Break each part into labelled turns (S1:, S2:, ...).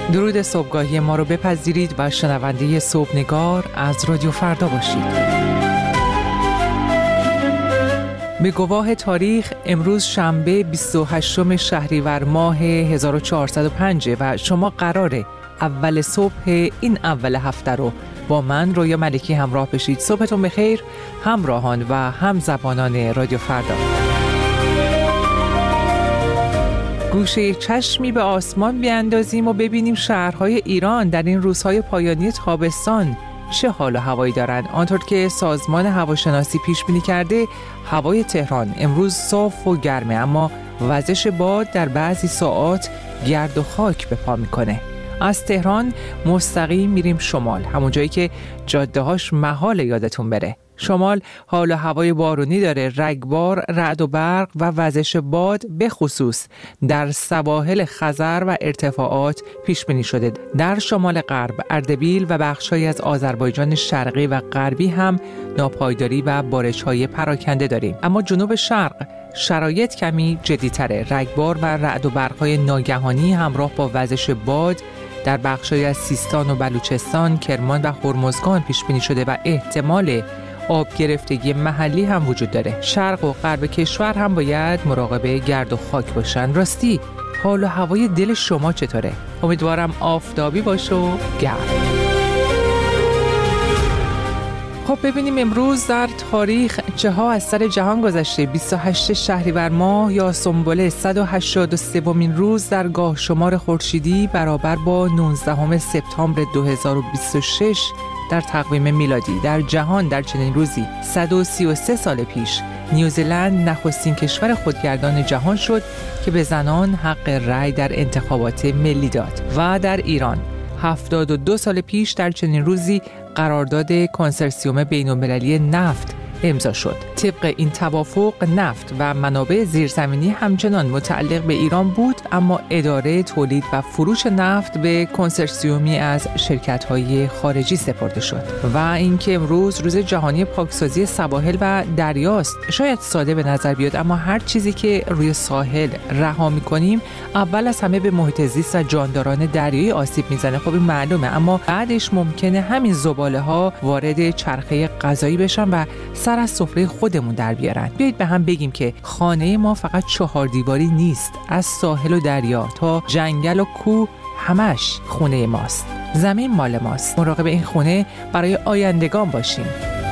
S1: درود صبحگاهی ما رو بپذیرید و شنونده صبحنگار از رادیو فردا باشید. به گواه تاریخ امروز شنبه 28 شهریور ماه 1405 و شما قراره اول صبح این اول هفته رو با من رویا ملکی همراه بشید. صبحتون بخیر همراهان و همزبانان رادیو فردا. گوشه چشمی به آسمان بیاندازیم و ببینیم شهرهای ایران در این روزهای پایانی تابستان چه حال و هوایی دارند. آنطور که سازمان هواشناسی پیش بینی کرده هوای تهران امروز صاف و گرمه، اما وزش باد در بعضی ساعات گرد و خاک به پا میکنه. از تهران مستقیم میریم شمال، همون جایی که جاده‌هاش محال یادتون بره. شمال حال و هوای بارونی داره، رگبار، رعد و برق و وزش باد به خصوص در سواحل خزر و ارتفاعات پیش بینی شده. در شمال غرب، اردبیل و بخش‌هایی از آذربایجان شرقی و غربی هم ناپایداری و بارش‌های پراکنده داریم. اما جنوب شرق شرایط کمی جدی‌تره. رگبار و رعد و برق‌های ناگهانی همراه با وزش باد در بخش‌هایی از سیستان و بلوچستان، کرمان و هرمزگان پیش بینی شده و احتمال آب گرفتگی محلی هم وجود داره. شرق و غرب کشور هم باید مراقب گرد و خاک باشن. راستی حال و هوای دل شما چطوره؟ امیدوارم آفتابی باشه و گرم. خب ببینیم امروز در تاریخ چه ها از سر جهان گذشته. 28 شهریور ماه یا سنبله 183مین روز در گاه شمار خورشیدی برابر با 19 سپتامبر 2026 در تقویم میلادی. در جهان در چنین روزی 133 سال پیش نیوزیلند نخستین کشور خودگردان جهان شد که به زنان حق رأی در انتخابات ملی داد. و در ایران 72 سال پیش در چنین روزی قرارداد کنسرسیوم بین‌المللی نفت امضا شد. طبق این توافق نفت و منابع زیرزمینی همچنان متعلق به ایران بود، اما اداره تولید و فروش نفت به کنسرسیومی از شرکت‌های خارجی سپرده شد. و اینکه امروز روز جهانی پاکسازی سواحل و دریاست. شاید ساده به نظر بیاد، اما هر چیزی که روی ساحل رها می‌کنیم اول از همه به محیط زیست و جانداران دریایی آسیب میزنه. خب این معلومه، اما بعدش ممکنه همین زباله‌ها وارد چرخه غذایی بشن و سر از سفره خودمون در بیارن. بیایید به هم بگیم که خانه ما فقط 4 دیواری نیست. از ساحل و دریا تا جنگل و کوه همش خونه ماست. زمین مال ماست. مراقب این خونه برای آیندگان باشیم.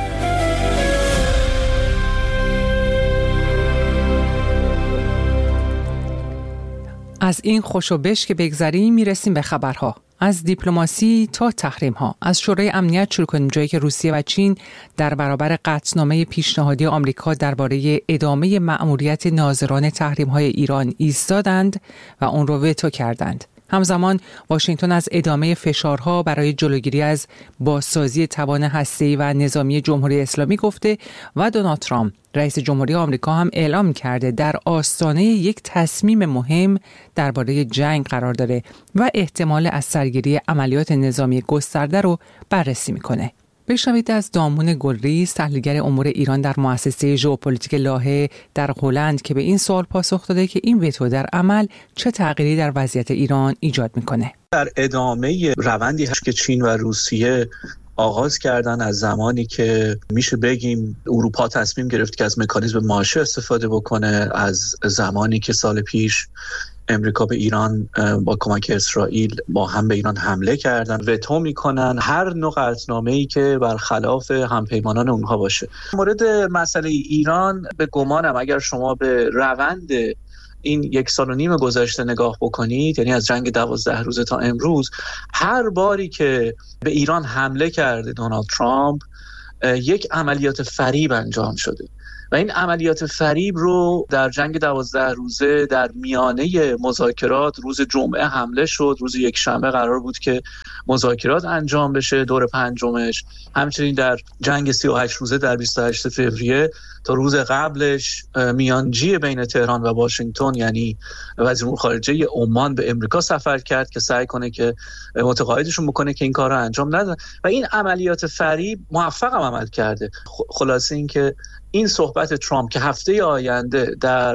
S1: از این خوش و بش که بگذریم میرسیم به خبرها. از دیپلماسی تا تحریم‌ها. از شورای امنیت شروع کنیم، جایی که روسیه و چین در برابر قطعنامه پیشنهادی آمریکا درباره ادامه مأموریت ناظران تحریم‌های ایران ایستادند و اون رو وتو کردند. همزمان واشنگتن از ادامه فشارها برای جلوگیری از بازسازی توان هسته‌ای و نظامی جمهوری اسلامی گفته و دونالد ترامپ رئیس جمهوری آمریکا هم اعلام کرده در آستانه یک تصمیم مهم درباره جنگ قرار داره و احتمال از سرگیری عملیات نظامی گسترده رو بررسی میکنه. بشنوید از دامون گلریز، تحلیلگر امور ایران در مؤسسه ژئوپلیتیک لاهه در هلند، که به این سوال پاسخ داده که این وتو در عمل چه تغییری در وضعیت ایران ایجاد میکنه.
S2: در ادامه روندی هست که چین و روسیه آغاز کردن از زمانی که میشه بگیم اروپا تصمیم گرفت که از مکانیزم ماشه استفاده بکنه، از زمانی که سال پیش امریکا به ایران با کمک اسرائیل با هم به ایران حمله کردن، وتو میکنن هر نوع قطعنامه‌ای که برخلاف همپیمانان اونها باشه. مورد مسئله ایران به گمانم اگر شما به روند این 1.5 سال گذشته نگاه بکنید، یعنی از جنگ 12 روزه تا امروز، هر باری که به ایران حمله کرده دونالد ترامپ یک عملیات فریب انجام شده و این عملیات فریب رو در جنگ 12 روزه در میانه مذاکرات روز جمعه حمله شد. روز یکشنبه قرار بود که مذاکرات انجام بشه، دور پنجمش. همچنین در جنگ 38 روزه در 28 فوریه تا روز قبلش میانجی بین تهران و واشنگتن، یعنی وزیر امور خارجه عمان، به امریکا سفر کرد که سعی کنه که متقاعدشون بکنه که این کار رو انجام ندن و این عملیات فریب موفق هم عمل کرده. خلاصه این که این صحبت ترامپ که هفته آینده در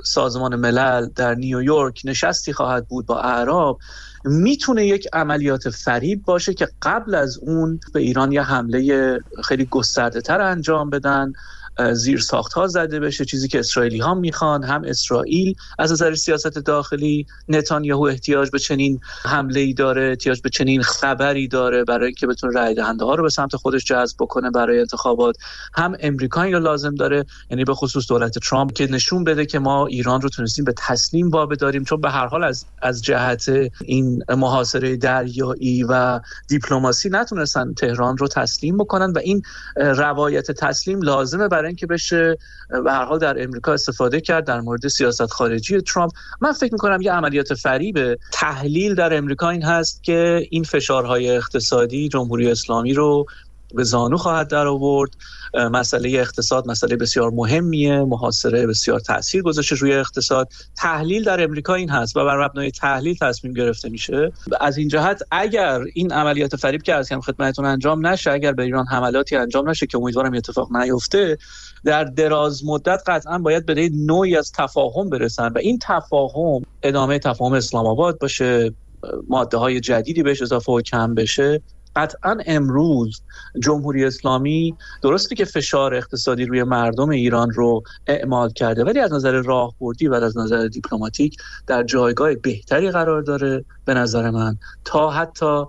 S2: سازمان ملل در نیویورک نشستی خواهد بود با اعراب، میتونه یک عملیات فریب باشه که قبل از اون به ایران یه حمله خیلی گسترده تر انجام بدن، زیر ساخت‌ها زده بشه، چیزی که اسرائیلی ها میخوان. هم اسرائیل از نظر سیاست داخلی نتانیاهو احتیاج به چنین حمله‌ای داره، احتیاج به چنین خبری داره برای اینکه بتونه رای دهنده ها رو به سمت خودش جذب بکنه برای انتخابات. هم امریکا این رو لازم داره، یعنی به خصوص دولت ترامپ، که نشون بده که ما ایران رو تونستیم به تسلیم وابداریم، چون به هر حال از جهت این محاصره دریایی و دیپلماسی نتونستن تهران رو تسلیم بکنن و این روایت تسلیم لازمه برای اینکه بشه به هر حال در امریکا استفاده کرد در مورد سیاست خارجی ترامپ. من فکر می‌کنم یه عملیات فریب. تحلیل در امریکا این هست که این فشارهای اقتصادی جمهوری اسلامی رو به زانو خواهد در آورد. مسئله اقتصاد مسئله بسیار مهمیه، محاصره بسیار تأثیر گذاشته روی اقتصاد. تحلیل در امریکا این هست و بر مبنای تحلیل تصمیم گرفته میشه. از این جهت اگر این عملیات فریب که عرض کردم خدمتتون انجام نشه، اگر به ایران حملاتی انجام نشه که امیدوارم اتفاق نیفته، در دراز مدت قطعا باید به نوعی از تفاهم برسن و این تفاهم ادامه تفاهم اسلام آباد باشه، ماده‌های جدیدی بهش اضافه و کم بشه. قطعا امروز جمهوری اسلامی درسته که فشار اقتصادی روی مردم ایران رو اعمال کرده، ولی از نظر راهبردی و از نظر دیپلماتیک در جایگاه بهتری قرار داره به نظر من تا حتی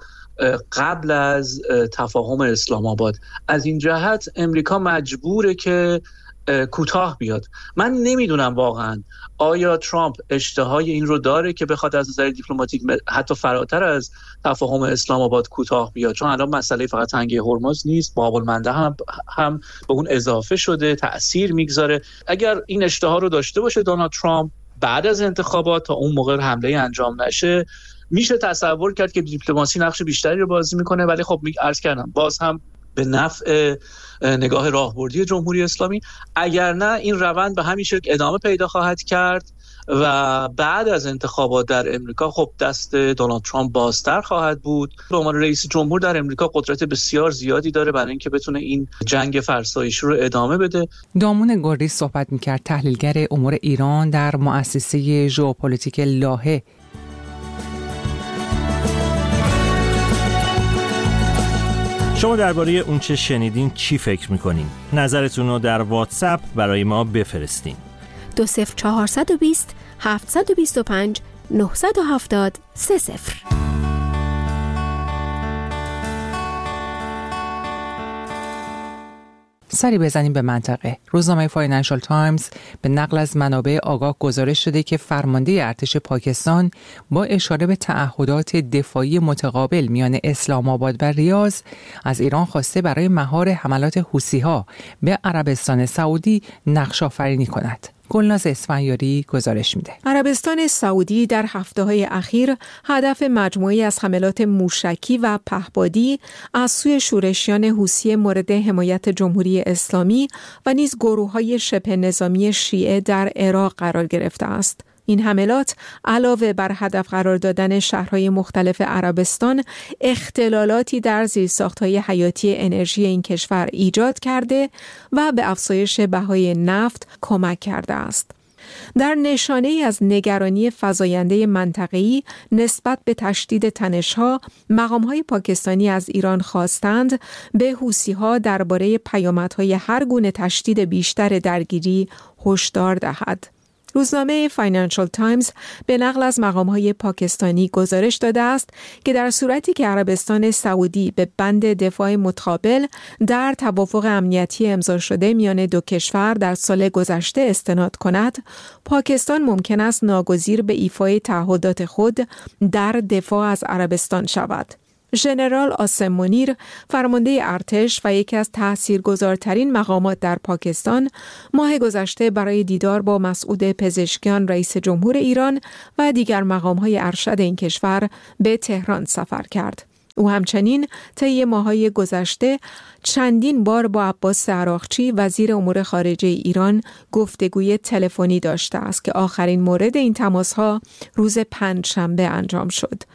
S2: قبل از تفاهم اسلام آباد. از این جهت امریکا مجبوره که کوتاه بیاد. من نمیدونم واقعا آیا ترامپ اشتهای این رو داره که بخواد از نظر دیپلماتیک حتی فراتر از تفاهم اسلام آباد کوتاه بیاد، چون الان مسئله فقط تنگه هرمز نیست، باب المندب هم به اون اضافه شده، تأثیر میگذاره. اگر این اشتها رو داشته باشه دونالد ترامپ بعد از انتخابات تا اون موقع حمله انجام نشه، میشه تصور کرد که دیپلماسی نقش بیشتری رو بازی میکنه. ولی خب عرض کردم باز هم به نفع نگاه راهبردی جمهوری اسلامی. اگر نه این روند به همین شکل ادامه پیدا خواهد کرد و بعد از انتخابات در امریکا خب دست دونالد ترامپ بازتر خواهد بود. به عنوان رئیس جمهور در امریکا قدرت بسیار زیادی داره برای اینکه بتونه این جنگ فرسایشی رو ادامه بده.
S1: دامون گردی صحبت می‌کرد، تحلیلگر امور ایران در مؤسسه ژئوپلیتیک لاهه.
S3: شما درباره اون چه شنیدین چی فکر میکنین؟ نظرتون رو در واتساپ برای ما بفرستین.
S4: 20420 725 970 30.
S1: سری بزنیم به منطقه. روزنامه فاینانشال تایمز به نقل از منابع آگاه گزارش شده که فرمانده ارتش پاکستان با اشاره به تعهدات دفاعی متقابل میان اسلام آباد و ریاض از ایران خواسته برای مهار حملات حوثی‌ها به عربستان سعودی نقش آفرینی کند. گلناز اسفندیاری گزارش میده.
S5: عربستان سعودی در هفته‌های اخیر هدف مجموعی از حملات موشکی و پهپادی از سوی شورشیان حوثی مورد حمایت جمهوری اسلامی و نیز گروه‌های شبه نظامی شیعه در عراق قرار گرفته است. این حملات علاوه بر هدف قرار دادن شهرهای مختلف عربستان، اختلالاتی در زیرساخت‌های حیاتی انرژی این کشور ایجاد کرده و به افزایش بهای نفت کمک کرده است. در نشانه‌ای از نگرانی فزاینده منطقه‌ای نسبت به تشدید تنش‌ها، مقام‌های پاکستانی از ایران خواستند به حوثی‌ها درباره پیامدهای هر گونه تشدید بیشتر درگیری هشدار دهد. روزنامه فاینانشال تایمز به نقل از مقام‌های پاکستانی گزارش داده است که در صورتی که عربستان سعودی به بند دفاع متقابل در توافق امنیتی امضا شده میان دو کشور در سال گذشته استناد کند، پاکستان ممکن است ناگزیر به ایفای تعهدات خود در دفاع از عربستان شود. ژنرال آسم منیر، فرمانده ارتش و یکی از تاثیرگذارترین مقامات در پاکستان، ماه گذشته برای دیدار با مسعود پزشکیان رئیس جمهور ایران و دیگر مقام‌های ارشد این کشور به تهران سفر کرد. او همچنین طی ماه‌های گذشته چندین بار با عباس عراقچی وزیر امور خارجه ایران گفتگوی تلفنی داشته است که آخرین مورد این تماس‌ها روز پنجشنبه انجام شد.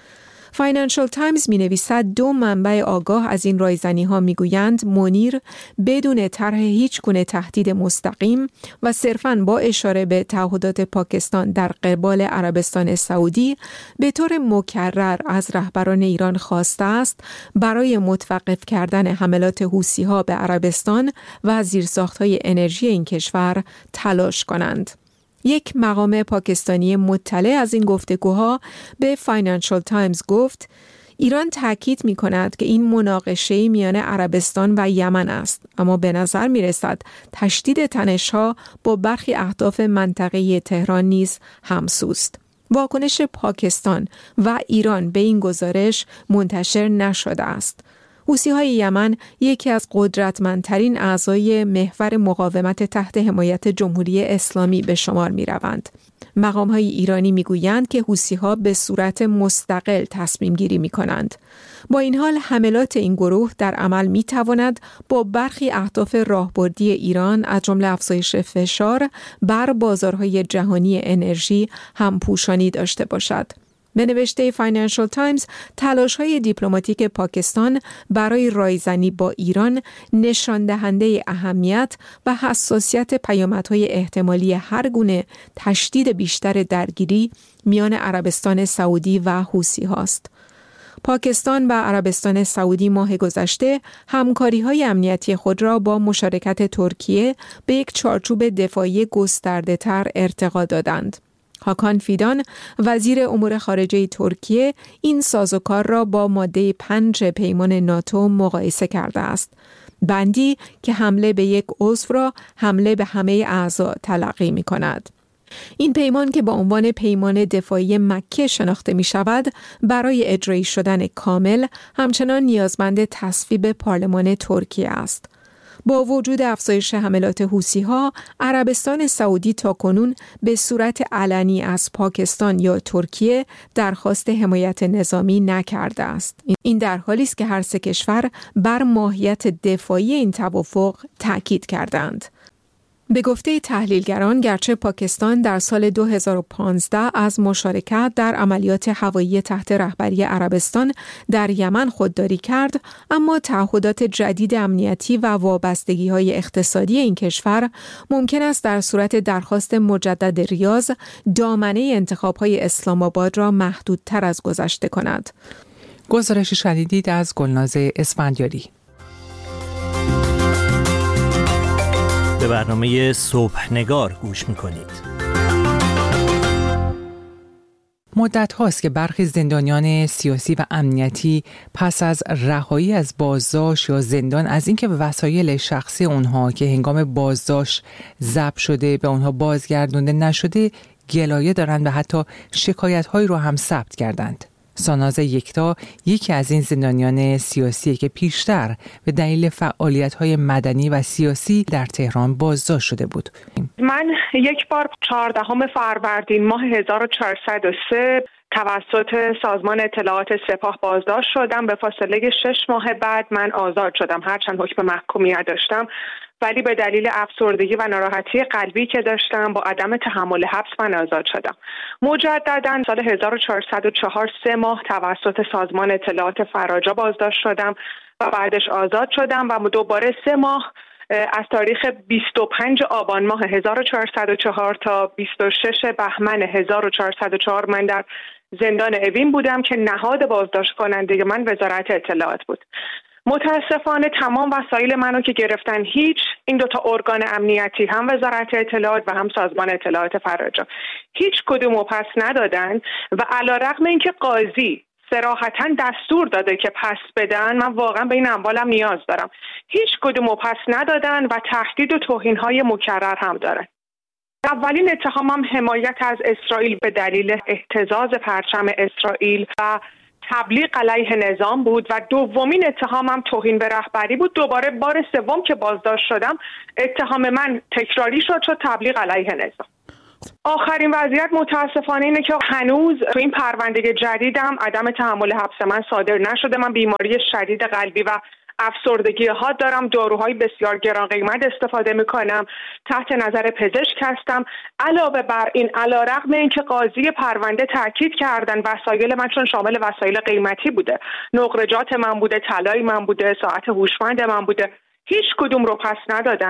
S5: فاینانشال تایمز می نویسد 2 منبع آگاه از این رایزنی ها می گویند منیر بدون طرح هیچ گونه تهدید مستقیم و صرفاً با اشاره به تعهدات پاکستان در قبال عربستان سعودی به طور مکرر از رهبران ایران خواسته است برای متوقف کردن حملات حوثی ها به عربستان و زیرساخت‌های انرژی این کشور تلاش کنند. یک مقام پاکستانی مطلع از این گفتگوها به فاینانشال تایمز گفت ایران تاکید می کند که این مناقشه میان عربستان و یمن است، اما به نظر می رسد تشدید تنش‌ها با برخی اهداف منطقه‌ای تهران نیز همسوست. واکنش پاکستان و ایران به این گزارش منتشر نشده است. حوثی‌های یمن یکی از قدرتمندترین اعضای محور مقاومت تحت حمایت جمهوری اسلامی به شمار می‌روند. مقام‌های ایرانی می‌گویند که حوثی‌ها به صورت مستقل تصمیم گیری می‌کنند. با این حال حملات این گروه در عمل می‌تواند با برخی اهداف راهبردی ایران از جمله افزایش فشار بر بازارهای جهانی انرژی همپوشانی داشته باشد. به نوشته فاینانشال تایمز، تلاش‌های دیپلماتیک پاکستان برای رایزنی با ایران نشان دهنده اهمیت و حساسیت پیامدهای احتمالی هر گونه تشدید بیشتر درگیری میان عربستان سعودی و حوثی هاست. پاکستان و عربستان سعودی ماه گذشته همکاری‌های امنیتی خود را با مشارکت ترکیه به یک چارچوب دفاعی گسترده‌تر ارتقا دادند. هاکان فیدان وزیر امور خارجه ترکیه این سازوکار را با ماده 5 پیمان ناتو مقایسه کرده است. بندی که حمله به یک عضو را حمله به همه اعضا تلقی می کند. این پیمان که با عنوان پیمان دفاعی مکه شناخته می شود برای اجرایی شدن کامل همچنان نیازمند تصویب پارلمان ترکیه است. با وجود افزایش حملات حوثی‌ها، عربستان سعودی تاکنون به صورت علنی از پاکستان یا ترکیه درخواست حمایت نظامی نکرده است. این در حالی است که هر سه کشور بر ماهیت دفاعی این توافق تاکید کردند. به گفته تحلیلگران، گرچه پاکستان در سال 2015 از مشارکت در عملیات هوایی تحت رهبری عربستان در یمن خودداری کرد، اما تعهدات جدید امنیتی و وابستگی‌های اقتصادی این کشور ممکن است در صورت درخواست مجدد ریاض دامنه انتخاب‌های اسلام آباد را محدودتر از گذشته کند.
S1: گزارش شنیدید از گلناز اسفندیاری.
S3: به برنامه صبحنگار گوش میکنید.
S1: مدت هاست که برخی زندانیان سیاسی و امنیتی پس از رهایی از بازداشت یا زندان از اینکه وسایل شخصی اونها که هنگام بازداشت ضبط شده به اونها بازگردونده نشده گلایه دارند و حتی شکایت‌هایی رو هم ثبت کردند. ساناز یکتا یکی از این زندانیان سیاسی که پیشتر به دلیل فعالیت‌های مدنی و سیاسی در تهران بازداشت شده بود.
S6: من یک بار 14 فروردین ماه 1403 توسط سازمان اطلاعات سپاه بازداشت شدم. به فاصله 6 ماه بعد من آزاد شدم، هرچند حکم محکومیت داشتم، ولی به دلیل افسردگی و ناراحتی قلبی که داشتم با عدم تحمل حبس من آزاد شدم. مجددا سال 1404 3 ماه توسط سازمان اطلاعات فراجا بازداشت شدم و بعدش آزاد شدم و دوباره 3 ماه از تاریخ 25 آبان ماه 1404 تا 26 بهمن 1404 من در زندان اوین بودم که نهاد بازداشت کننده من وزارت اطلاعات بود. متاسفانه تمام وسایل منو که گرفتن، هیچ این دوتا ارگان امنیتی، هم وزارت اطلاعات و هم سازمان اطلاعات فراجا، هیچ کدومو پس ندادن و علیرغم اینکه قاضی صراحتاً دستور داده که پس بدن، من واقعا به این اموالم نیاز دارم، هیچ کدومو پس ندادن و تهدید و توهین‌های مکرر هم دارن. اولین اتهامم حمایت از اسرائیل به دلیل اهتزاز پرچم اسرائیل و تبلیغ علیه نظام بود و دومین اتهامم توهین به رهبری بود. دوباره بار سوم که بازداشت شدم اتهام من تکراری شد تبلیغ علیه نظام. آخرین وضعیت متاسفانه اینه که هنوز تو این پرونده جدیدم عدم تحمل حبس من صادر نشده. من بیماری شدید قلبی و افسردگی ها دارم، داروهای بسیار گران قیمت استفاده میکنم، تحت نظر پزشک هستم. علاوه بر این، علیرغم اینکه قاضی پرونده تاکید کردن وسایل من چون شامل وسایل قیمتی بوده، نقرجات من بوده، طلای من بوده، ساعت هوشمند من بوده، هیچ کدوم رو پس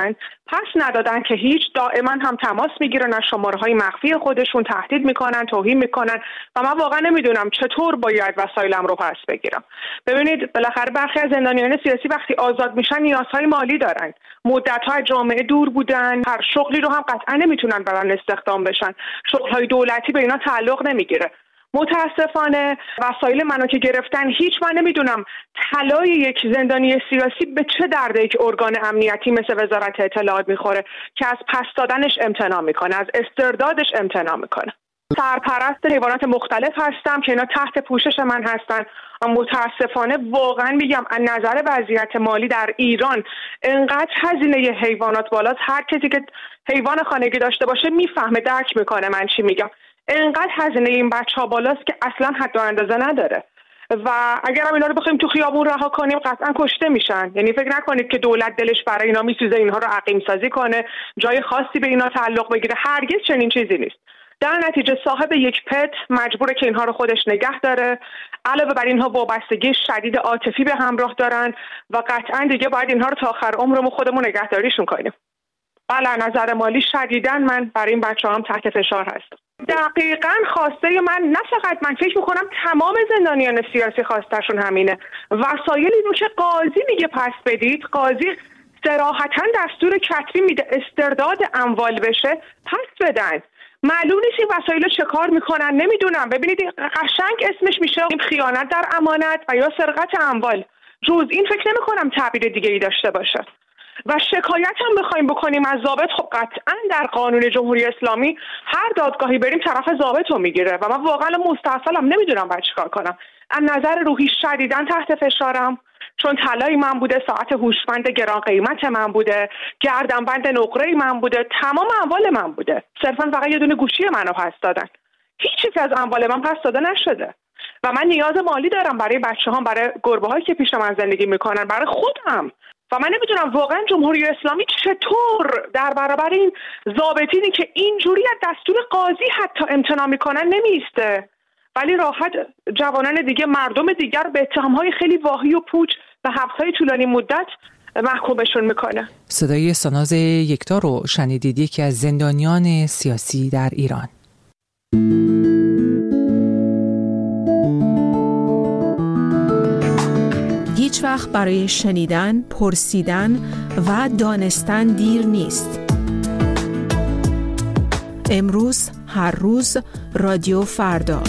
S6: ندادن که هیچ. دائما هم تماس میگیرن، از شماره‌های مخفی خودشون تهدید میکنن، توهین میکنن و من واقعا نمیدونم چطور باید وسایلم رو پس بگیرم. ببینید بالاخره برخی از زندانیان سیاسی وقتی آزاد میشن نیازهای مالی دارن، مدت‌ها از جامعه دور بودن، هر شغلی رو هم قطعا نمیتونن برن استخدام بشن، شغل‌های دولتی به اینا تعلق نمیگیره. متاسفانه وسایل منو که گرفتن، هیچ من نمیدونم طلای یک زندانی سیاسی به چه درد یک ارگان امنیتی مثل وزارت اطلاعات میخوره که از پس دادنش امتناع میکنه، از استردادش امتناع میکنه. سرپرست حیوانات مختلف هستم که اینا تحت پوشش من هستن. متاسفانه واقعا میگم از نظر وضعیت مالی در ایران انقدر هزینه حیوانات بالاست، هر کسی که حیوان خانگی داشته باشه میفهمه، درک میکنه من چی میگم. انقدر هزینه این بچه‌ها بالاست که اصلا حد و اندازه نداره و اگر هم اینا رو بخوایم تو خیابون رها کنیم قطعا کشته میشن. یعنی فکر نکنید که دولت دلش برای اینا میسوزه اینها رو عقیم سازی کنه، جای خاصی به اینا تعلق بگیره، هرگز چنین چیزی نیست. در نتیجه صاحب یک پت مجبوره که اینها رو خودش نگه داره. علاوه بر اینها وابستگی شدید عاطفی به همراه دارن و قطعا دیگه باید اینها رو تا آخر عمرمون خودمون نگهداریشون کنیم. بله، نظر مالی شدیداً من برای این بچه‌ها هم تحت فشار هستم. دقیقاً خواسته من، نه فقط من، فکر میکنم تمام زندانیان سیاسی خواستشون همینه. وسایلی رو که قاضی میگه پس بدید، قاضی صراحتاً دستور کتبی میده استرداد اموال بشه، پس بدن. معلوم نیست این وسایل چه کار میکنن، نمیدونم. ببینید قشنگ اسمش میشه خیانت در امانت و یا سرقت اموال. جز این فکر نمیکنم تعبیر دیگه ای داشته باشه. و شکایت هم بخوایم بکنیم از ضابط، خب قطعا در قانون جمهوری اسلامی هر دادگاهی بریم طرف ضابط رو میگیره و من واقعا مستعصلم، نمیدونم باید چیکار کنم. از نظر روحی شدیداً تحت فشارم، چون طلای من بوده، ساعت هوشمند گران قیمت من بوده، گردنبند نقره من بوده، تمام اموال من بوده. صرفا فقط یه دونه گوشی منو پس دادن، هیچ چیزی از اموال من پس داده نشده و من نیاز مالی دارم برای بچه‌هام، برای گربه‌هایی که پیش من زندگی میکنن، برای خودم. و من نمیدونم واقعا جمهوری اسلامی چطور در برابر این ضابطینی که اینجوری از دستور قاضی حتی امتناع میکنن نمیسته، ولی راحت جوانان دیگه، مردم دیگر به اتهامهای خیلی واهی و پوچ و حبس‌های طولانی مدت محکومشون میکنه.
S1: صدای ساناز یکتا رو شنیدید، یکی از زندانیان سیاسی در ایران.
S5: هیچ وقت برای شنیدن، پرسیدن و دانستن دیر نیست. امروز، هر روز، رادیو فردا.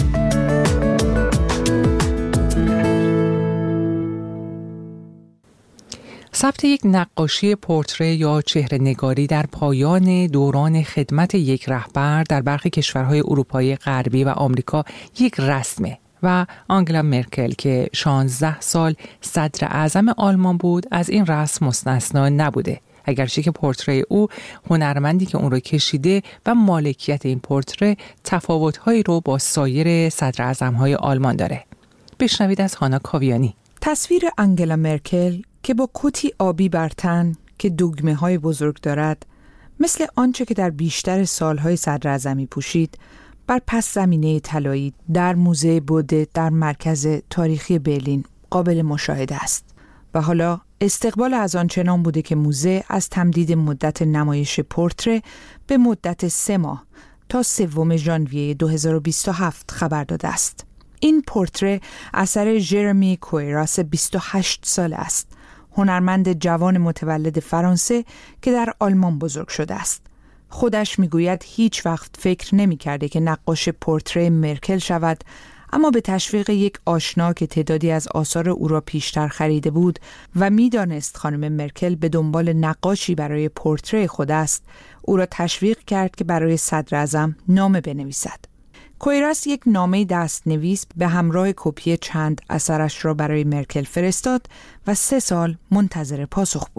S1: ثبت یک نقاشی پورتره یا چهره‌نگاری در پایان دوران خدمت یک رهبر در برخی کشورهای اروپایی غربی و آمریکا یک رسمه و آنگلا مرکل که 16 سال صدر اعظم آلمان بود از این رسم مستثنا نبوده، اگرچه که پورتره او، هنرمندی که اون رو کشیده و مالکیت این پورتره تفاوت‌هایی رو با سایر صدر اعظم‌های آلمان داره. بشنوید از هانا کاویانی.
S7: تصویر آنگلا مرکل که با کتی آبی بر تن که دگمه‌های بزرگ دارد، مثل آنچه که در بیشتر سالهای صدراعظمی پوشید، بر پس زمینه طلایی در موزه بوده در مرکز تاریخی برلین قابل مشاهده است. و حالا استقبال از آن چنان بوده که موزه از تمدید مدت نمایش پورتره به مدت 3 ماه تا 3 ژانویه 2027 خبر داده است. این پورتره اثر ژرمی کویراس 28 ساله است، هنرمند جوان متولد فرانسه که در آلمان بزرگ شده است. خودش میگوید هیچ وقت فکر نمی کرده که نقاش پورتره مرکل شود، اما به تشویق یک آشنا که تعدادی از آثار او را پیشتر خریده بود و میدانست خانم مرکل به دنبال نقاشی برای پورتره خود است، او را تشویق کرد که برای صدر اعظم نامه بنویسد. کویراس یک نامه دست‌نویس به همراه کپی چند اثرش را برای مرکل فرستاد و 3 سال منتظر پاسخ بود.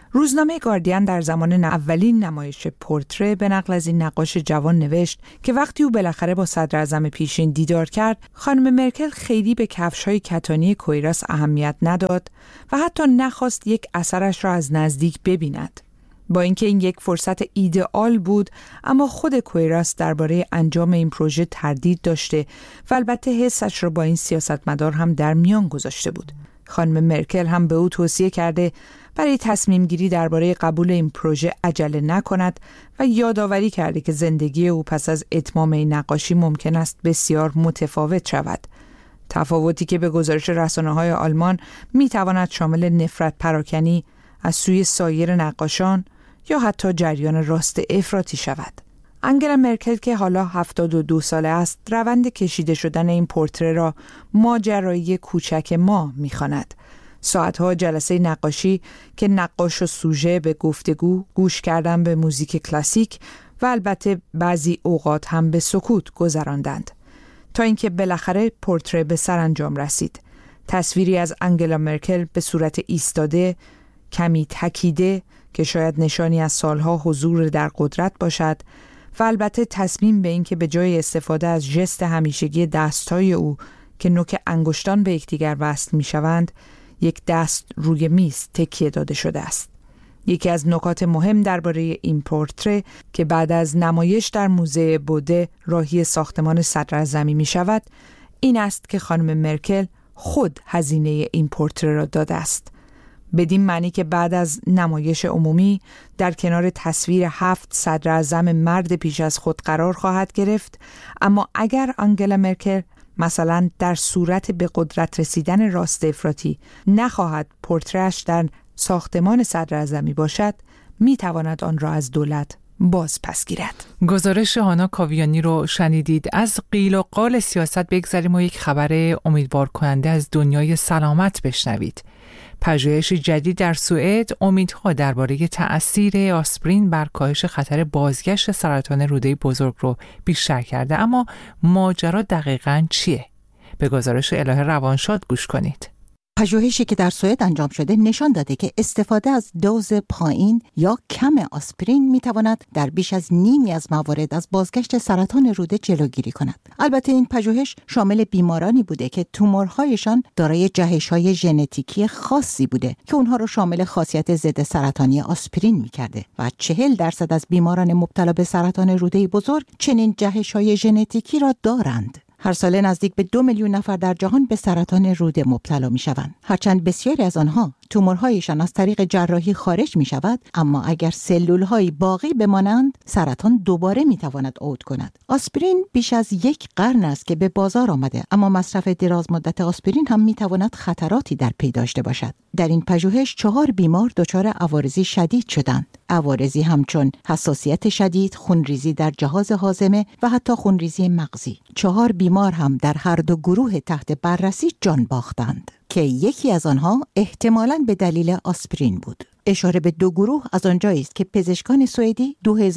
S7: روزنامه گاردین در زمان اولین نمایش پورتره به نقل از این نقاش جوان نوشت که وقتی او بالاخره با صدراعظم پیشین دیدار کرد، خانم مرکل خیلی به کفش‌های کتانی کویراس اهمیت نداد و حتی نخواست یک اثرش را از نزدیک ببیند. با اینکه این یک فرصت ایدئال بود، اما خود کویراس درباره انجام این پروژه تردید داشته و البته حسش را با این سیاستمدار هم در میان گذاشته بود. خانم مرکل هم به او توصیه کرده برای تصمیم گیری درباره قبول این پروژه عجله نکند و یادآوری کرده که زندگی او پس از اتمام این نقاشی ممکن است بسیار متفاوت شود. تفاوتی که به گزارش رسانه‌های آلمان می‌تواند شامل نفرت پراکنی از سوی سایر نقاشان یا حتی جریان راست افراطی شود. انگلا مرکل که حالا 72 ساله است، روند کشیده شدن این پورتره را ماجرایی کوچک ما می‌خواند. ساعتها جلسه نقاشی که نقاش و سوژه به گفتگو، گوش کردن به موزیک کلاسیک و البته بعضی اوقات هم به سکوت گذراندند تا اینکه بالاخره پورتره به سرانجام رسید. تصویری از انگلا مرکل به صورت ایستاده، کمی تکیده که شاید نشانی از سالها حضور در قدرت باشد و البته تصمیم به این که به جای استفاده از ژست همیشگی دستهای او که نوک انگشتان به یکدیگر وصل می‌شوند، یک دست روی میز تکیه داده شده است. یکی از نکات مهم درباره این پورتره که بعد از نمایش در موزه بوده راهی ساختمان صدراعظمی می‌شود، این است که خانم مرکل خود هزینه این پورتره را داده است. بدین معنی که بعد از نمایش عمومی در کنار تصویر 7 صدراعظم مرد پیش از خود قرار خواهد گرفت، اما اگر انگلا مرکل مثلا در صورت به قدرت رسیدن راست افراطی نخواهد پورتره‌اش در ساختمان صدراعظمی باشد، میتواند آن را از دولت باز پس گیرد.
S1: گزارش هانا کاویانی رو شنیدید. از قیل و قال سیاست بگذریم و یک خبر امیدوار کننده از دنیای سلامت بشنوید. پژوهش جدید در سوئد امیدها درباره تأثیر آسپرین بر کاهش خطر بازگشت سرطان روده بزرگ رو بیشتر کرده. اما ماجرا دقیقاً چیه؟ به گزارش الهه روانشاد گوش کنید.
S8: پژوهشی که در سوئد انجام شده نشان داده که استفاده از دوز پایین یا کم آسپرین میتواند در بیش از نیمی از موارد از بازگشت سرطان روده جلوگیری کند. البته این پژوهش شامل بیمارانی بوده که تومورهایشان دارای جهش‌های ژنتیکی خاصی بوده که اونها رو شامل خاصیت ضد سرطانی آسپرین میکرده و 40% از بیماران مبتلا به سرطان روده بزرگ چنین جهش‌های ژنتیکی را دارند. هر ساله نزدیک به 2 میلیون نفر در جهان به سرطان روده مبتلا می شوند. هرچند بسیاری از آنها تومورهایشان از طریق جراحی خارج می شود، اما اگر سلولهای باقی بمانند، سرطان دوباره می تواند عود کند. آسپرین بیش از 1 قرن است که به بازار آمده، اما مصرف دراز مدت آسپرین هم می تواند خطراتی در پی داشته باشد. در این پژوهش 4 بیمار دچار عوارضی شدید شدند. عوارضی همچون حساسیت شدید، خونریزی در جهاز هاضمه و حتی خونریزی مغزی. 4 بیمار هم در هر دو گروه تحت بررسی جان باختند که یکی از آنها احتمالاً به دلیل آسپرین بود. اشاره به 2 گروه از آنجایی است که پزشکان سوئدی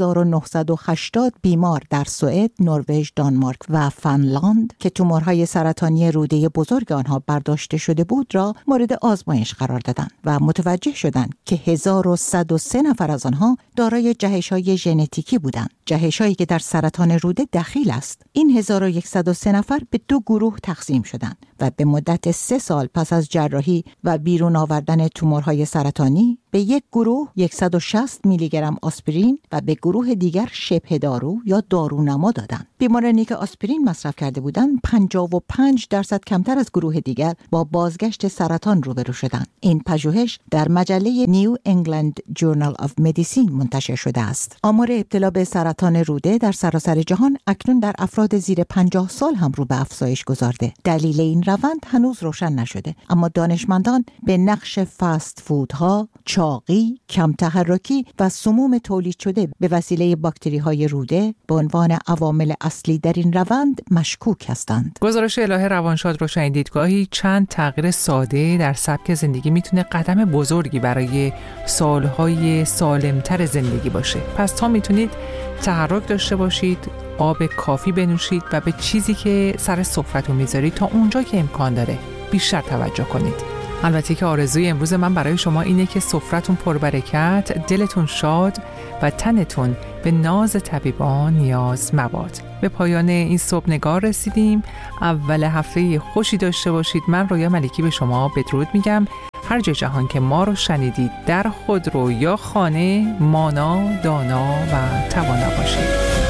S8: 2980 بیمار در سوئد، نروژ، دانمارک و فنلاند که تومورهای سرطانی روده بزرگ آنها برداشته شده بود را مورد آزمایش قرار دادند و متوجه شدند که 1103 نفر از آنها دارای جهش‌های ژنتیکی بودند، جهش‌هایی که در سرطان روده دخیل است. این 1103 نفر به 2 گروه تقسیم شدند و به مدت 3 سال پس از جراحی و بیرون آوردن تومورهای سرطانی به یک گروه 160 میلی گرم آسپرین و به گروه دیگر شبه دارو یا دارونما دادند. بیمارانی که آسپرین مصرف کرده بودند 55% کمتر از گروه دیگر با بازگشت سرطان روبرو شدند. این پژوهش در مجله نیو انگلند جورنال آف مدیسین منتشر شده است. آمار ابتلا به سرطان روده در سراسر جهان اکنون در افراد زیر 50 سال هم رو به افزایش گذارده. دلیل این روند هنوز روشن نشده، اما دانشمندان به نقش فست فودها، چاقی، کم تحرکی و سموم تولید شده به وسیله باکتری‌های روده به عنوان عوامل اصلی در این روند مشکوک هستند.
S1: گزارش الهه روانشاد رو شنیدید. گاهی چند تغییر ساده در سبک زندگی میتونه قدم بزرگی برای سالهای سالمتر زندگی باشه. پس تا میتونید تحرک داشته باشید، آب کافی بنوشید و به چیزی که سر سفرتون میذارید تا اونجا که امکان داره بیشتر توجه کنید. البته که آرزوی امروز من برای شما اینه که سفرتون پربرکت، دلتون شاد و تنتون به ناز طبیبان نیاز مباد. به پایان این صبح نگار رسیدیم. اول هفته خوشی داشته باشید. من رویا ملکی به شما بدرود میگم. هر جای جهان که ما رو شنیدید، در خودرو یا خانه مانا، دانا و توانا باشید.